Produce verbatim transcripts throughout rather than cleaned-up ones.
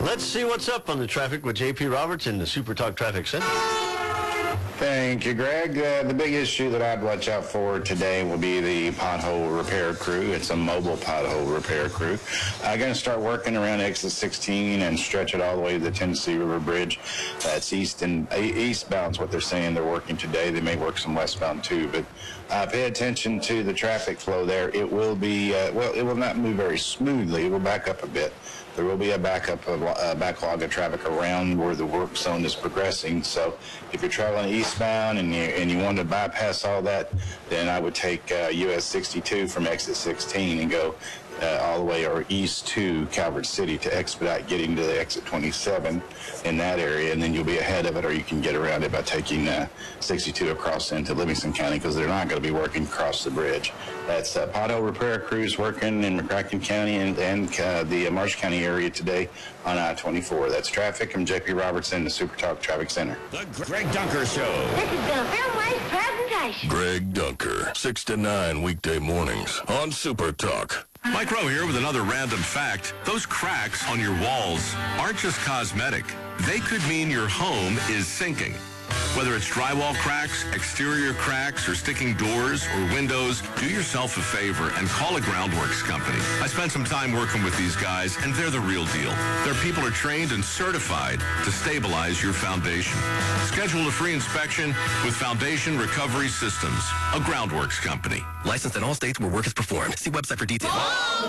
Let's see what's up on the traffic with J P Roberts in the Super Talk Traffic Center. Thank you, Greg. Uh, the big issue that I'd watch out for today will be the pothole repair crew. It's a mobile pothole repair crew. I'm going to start working around exit sixteen and stretch it all the way to the Tennessee River Bridge. That's east and uh, eastbound's what they're saying they're working today. They may work some westbound too, but uh, pay attention to the traffic flow there. It will be, uh, well, it will not move very smoothly. It will back up a bit. There will be a backup of uh, backlog of traffic around where the work zone is progressing. So if you're traveling eastbound and you and you want to bypass all that, then I would take uh, U S sixty-two from exit sixteen and go uh, all the way or east to Calvert City to expedite getting to the exit twenty-seven in that area, and then you'll be ahead of it, or you can get around it by taking uh, sixty-two across into Livingston County, because they're not going to be working across the bridge. That's uh, pothole repair crews working in McCracken County and, and uh, the uh, Marshall County area today on I twenty-four. That's traffic. I'm J P Robertson, the Super Talk Traffic Center. The Greg Dunker Show. This has been a Fairway presentation. Greg Dunker, six to nine weekday mornings on Super Talk. Mike Rowe here with another random fact. Those cracks on your walls aren't just cosmetic. They could mean your home is sinking. Whether it's drywall cracks, exterior cracks, or sticking doors or windows, do yourself a favor and call a Groundworks company. I spent some time working with these guys, and they're the real deal. Their people are trained and certified to stabilize your foundation. Schedule a free inspection with Foundation Recovery Systems, a Groundworks company. Licensed in all states where work is performed. See website for details.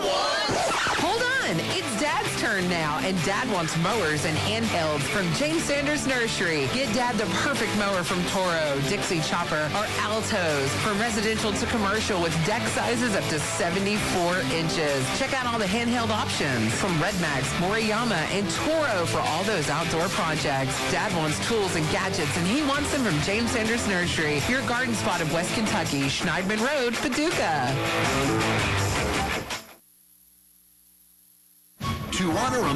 Hold on. It's Dad's turn now, and Dad wants mowers and handhelds from James Sanders Nursery. Get Dad the perfect mower from Toro, Dixie Chopper, or Altos. From residential to commercial with deck sizes up to seventy-four inches. Check out all the handheld options from Redmax, Moriyama, and Toro for all those outdoor projects. Dad wants tools and gadgets, and he wants them from James Sanders Nursery, your garden spot of West Kentucky, Schneidman Road, Paducah. To honor a